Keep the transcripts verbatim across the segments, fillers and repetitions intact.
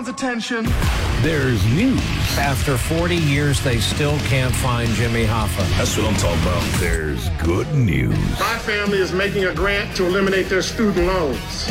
everyone's attention. There's news. After forty years, they still can't find Jimmy Hoffa. That's what I'm talking about. There's good news. My family is making a grant to eliminate their student loans.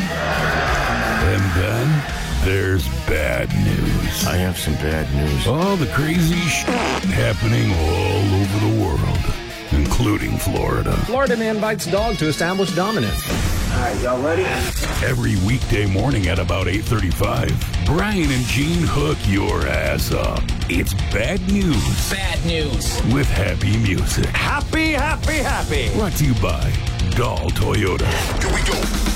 And then there's bad news. I have some bad news. All the crazy shit happening all over the world, including Florida. Florida man bites dog to establish dominance. All right, y'all ready? Every weekday morning at about eight thirty-five, Brian and Gene hook your ass up. It's bad news Bad news. with happy music. Happy, happy, happy. Brought to you by Dahl Toyota. Here we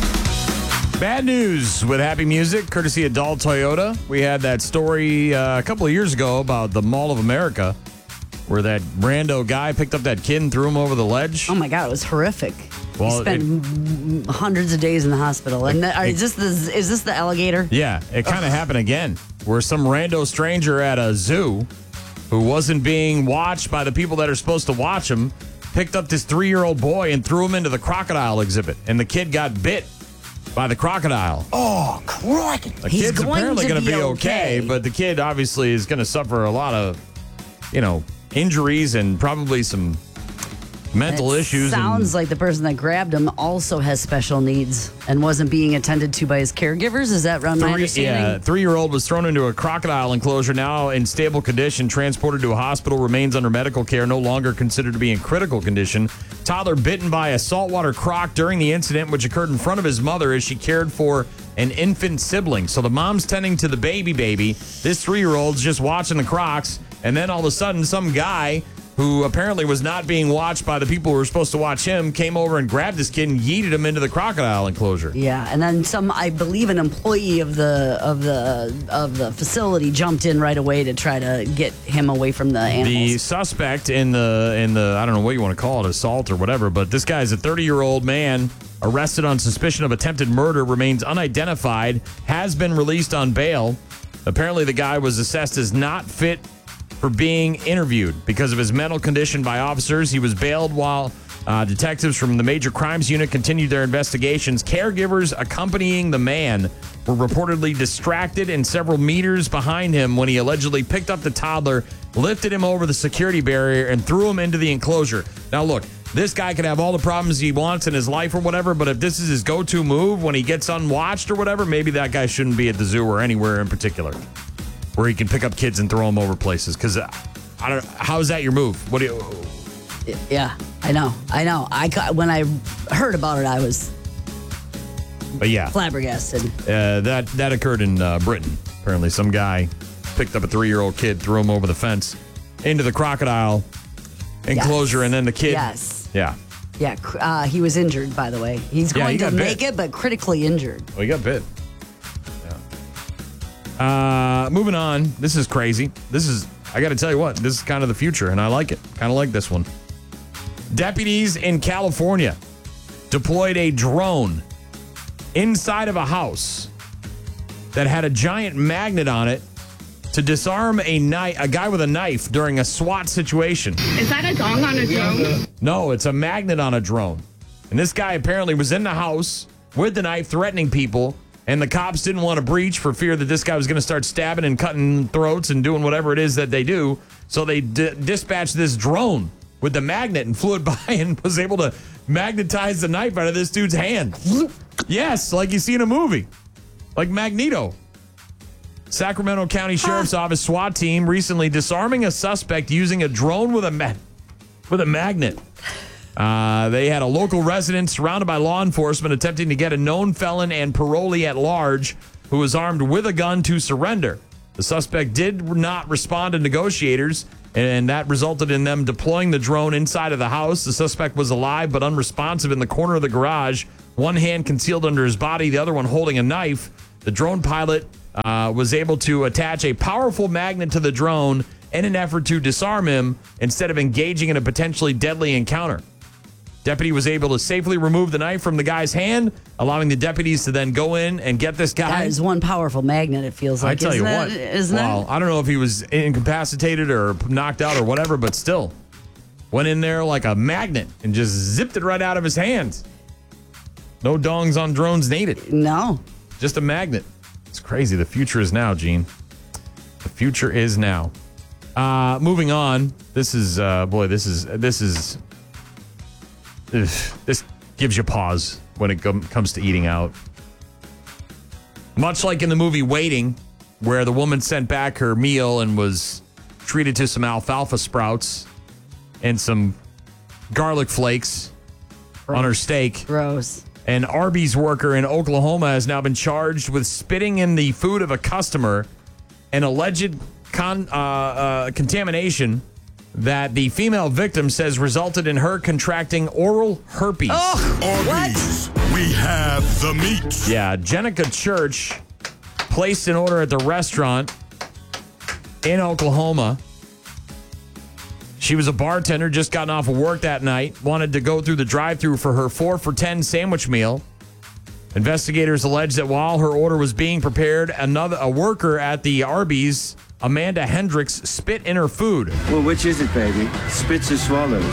go. Bad news with happy music, courtesy of Dahl Toyota. We had that story uh, a couple of years ago about the Mall of America, where that rando guy picked up that kid and threw him over the ledge. Oh my God, it was horrific. Well, he spent m- hundreds of days in the hospital. And the, are, is this the is this the alligator? Yeah, it kind of happened again, where some rando stranger at a zoo who wasn't being watched by the people that are supposed to watch him picked up this three-year-old boy and threw him into the crocodile exhibit, and the kid got bit by the crocodile. Oh, crikey. The He's kid's going apparently to going to be be okay, okay. but the kid obviously is going to suffer a lot of, you know, injuries and probably some mental It issues. Sounds and, like the person that grabbed him also has special needs and wasn't being attended to by his caregivers. Is that around my Three, understanding? yeah, three-year-old was thrown into a crocodile enclosure, now in stable condition, transported to a hospital, remains under medical care, no longer considered to be in critical condition. Toddler bitten by a saltwater croc during the incident, which occurred in front of his mother as she cared for an infant sibling. So the mom's tending to the baby baby. This three-year-old's just watching the crocs, and then all of a sudden, some guy who apparently was not being watched by the people who were supposed to watch him, came over and grabbed this kid and yeeted him into the crocodile enclosure. Yeah, and then some. I believe an employee of the of the of the facility jumped in right away to try to get him away from the animals. The suspect in the in the I don't know what you want to call it, assault or whatever, but this guy's a thirty-year-old man arrested on suspicion of attempted murder, remains unidentified, has been released on bail. Apparently, the guy was assessed as not fit for being interviewed because of his mental condition by officers. He was bailed while uh, detectives from the Major Crimes Unit continued their investigations. Caregivers accompanying the man were reportedly distracted and several meters behind him when he allegedly picked up the toddler, lifted him over the security barrier, and threw him into the enclosure. Now, look, this guy could have all the problems he wants in his life or whatever, but if this is his go-to move when he gets unwatched or whatever, maybe that guy shouldn't be at the zoo or anywhere in particular where he can pick up kids and throw them over places. Because uh, I don't. How is that your move? What do you? Yeah, I know, I know. I ca- when I heard about it, I was But yeah, flabbergasted. uh, that that occurred in uh, Britain. Apparently, some guy picked up a three-year-old kid, threw him over the fence into the crocodile enclosure, Yes. and then the kid. Yes. Yeah. Yeah, cr- uh, he was injured, by the way. He's Yeah, going he to got make bit. it, but critically injured. Well, he got bit. Yeah. Uh, moving on. This is crazy. This is, I got to tell you what, this is kind of the future, and I like it. Kind of like this one. Deputies in California deployed a drone inside of a house that had a giant magnet on it to disarm a knife, a guy with a knife during a SWAT situation. Is that a dong on a drone? No, it's a magnet on a drone. And this guy apparently was in the house with the knife threatening people, and the cops didn't want to breach for fear that this guy was going to start stabbing and cutting throats and doing whatever it is that they do. So they d- dispatched this drone with the magnet and flew it by and was able to magnetize the knife out of this dude's hand. Yes, like you see in a movie, like Magneto. Sacramento County Sheriff's Office SWAT team recently disarming a suspect using a drone with a ma- with a magnet. Uh, they had a local resident surrounded by law enforcement attempting to get a known felon and parolee at large who was armed with a gun to surrender. The suspect did not respond to negotiators, and that resulted in them deploying the drone inside of the house. The suspect was alive but unresponsive in the corner of the garage, one hand concealed under his body, the other one holding a knife. The drone pilot uh, was able to attach a powerful magnet to the drone in an effort to disarm him instead of engaging in a potentially deadly encounter. Deputy was able to safely remove the knife from the guy's hand, allowing the deputies to then go in and get this guy. That is one powerful magnet, it feels like. I tell isn't you it? what. Isn't well, it? I don't know if he was incapacitated or knocked out or whatever, but still went in there like a magnet and just zipped it right out of his hands. No dongs on drones needed. No. Just a magnet. It's crazy. The future is now, Gene. The future is now. Uh, moving on. This is, uh, boy, this is, this is, ugh, this gives you pause when it com- comes to eating out. Much like in the movie Waiting, where the woman sent back her meal and was treated to some alfalfa sprouts and some garlic flakes Gross. on her steak. Gross. An Arby's worker in Oklahoma has now been charged with spitting in the food of a customer, an alleged con, uh, uh, contamination that the female victim says resulted in her contracting oral herpes. Oh, Arby's, we have the meat. Yeah, Jenica Church placed an order at the restaurant in Oklahoma. She was a bartender, just gotten off of work that night, wanted to go through the drive-thru for her four for ten sandwich meal. Investigators allege that while her order was being prepared, another a worker at the Arby's, Amanda Hendricks, spit in her food. Well, which is it, baby? Spits or swallows?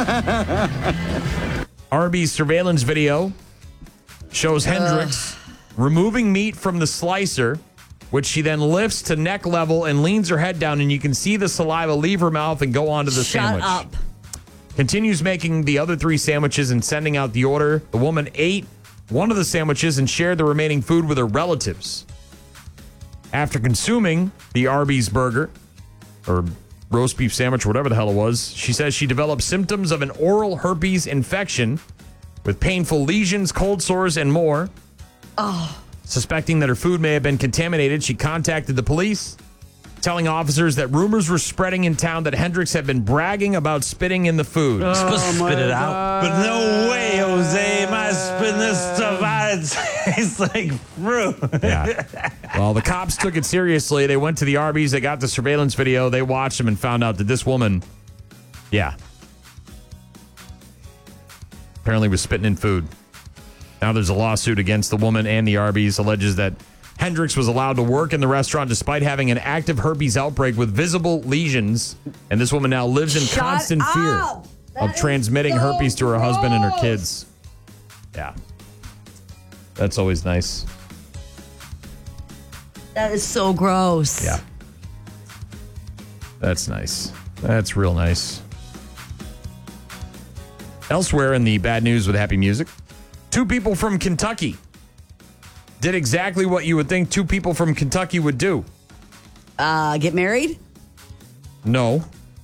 Arby's surveillance video shows Hendricks removing meat from the slicer, which she then lifts to neck level and leans her head down, and you can see the saliva leave her mouth and go onto the Shut sandwich. up. Continues making the other three sandwiches and sending out the order. The woman ate one of the sandwiches and shared the remaining food with her relatives. After consuming the Arby's burger, or roast beef sandwich, or whatever the hell it was, she says she developed symptoms of an oral herpes infection with painful lesions, cold sores, and more. Oh. Suspecting that her food may have been contaminated, she contacted the police, telling officers that rumors were spreading in town that Hendricks had been bragging about spitting in the food. You're supposed to spit it out. But no way, Jose, am I spitting this stuff out? It tastes like fruit. Yeah. Well, the cops took it seriously. They went to the Arby's. They got the surveillance video. They watched them and found out that this woman, yeah, apparently was spitting in food. Now there's a lawsuit against the woman and the Arby's, alleges that Hendricks was allowed to work in the restaurant despite having an active herpes outbreak with visible lesions. And this woman now lives in Shut constant up. fear That of transmitting is so herpes to her husband and her gross. kids. Yeah. That's always nice. That is so gross. Yeah. That's nice. That's real nice. Elsewhere in the bad news with happy music, two people from Kentucky did exactly what you would think two people from Kentucky would do. Uh, get married? No.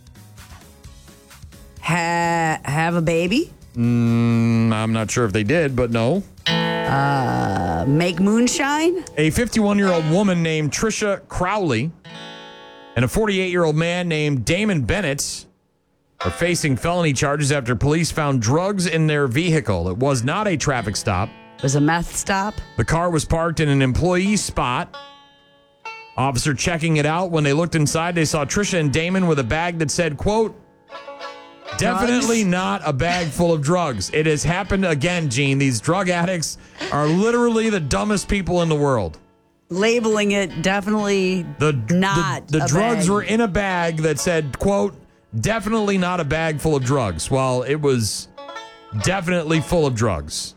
Ha- have a baby? Mm, I'm not sure if they did, but no. Uh, make moonshine? A fifty-one-year-old woman named Trisha Crowley and a forty-eight-year-old man named Damon Bennett are facing felony charges after police found drugs in their vehicle. It was not a traffic stop. It was a meth stop? The car was parked in an employee spot. Officer checking it out. When they looked inside, they saw Trisha and Damon with a bag that said, quote, definitely Drugs? not a bag full of drugs. It has happened again, Gene. These drug addicts are literally the dumbest people in the world. Labeling it definitely The, not the, the a drugs bag. were in a bag that said, quote, definitely not a bag full of drugs. Well, it was definitely full of drugs.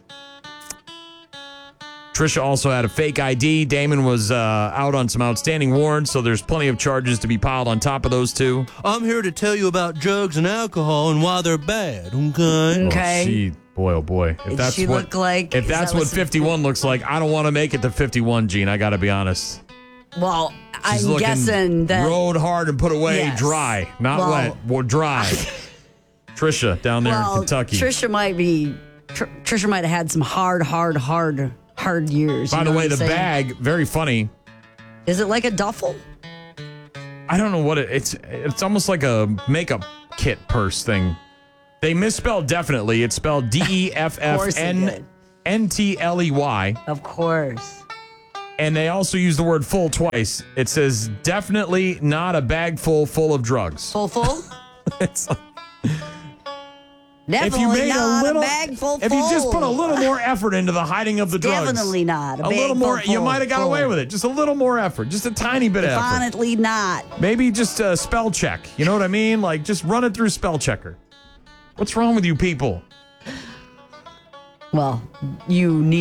Trisha also had a fake I D. Damon was uh, out on some outstanding warrants, so there's plenty of charges to be piled on top of those two. I'm here to tell you about drugs and alcohol and why they're bad, okay? Okay. Oh, she, boy, oh boy. If Did that's she what, look like- If is that's that what what's- fifty-one looks like, I don't want to make it to fifty-one, Gene. I got to be honest. Well, She's I'm looking guessing that. rode hard and put away Yes. dry, not Well- wet, well, dry. Trisha down there well, in Kentucky. Trisha might be. Tr- Trisha might have had some hard, hard, hard, hard years. By you the know way, what the I'm saying? bag, very funny. Is it like a duffel? I don't know what it, it's. It's almost like a makeup kit purse thing. They misspelled definitely. It's spelled D E F F N N T L E Y. Of course. And they also use the word full twice. It says definitely not a bag full full of drugs. Full, full? It's like, Definitely if you made not a little, a bag full. if you just full. put a little more effort into the hiding of the drugs, Definitely not. A A bag little more, full, you might have got full. away with it. Just a little more effort, just a tiny bit of effort. Definitely not. Maybe just a spell check. You know what I mean? Like just run it through spell checker. What's wrong with you people? Well, you need.